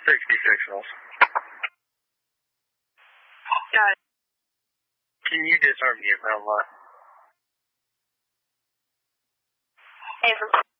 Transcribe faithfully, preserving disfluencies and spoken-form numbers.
sixty-six volts. Got it. Can you disarm me if I'm not? Hey,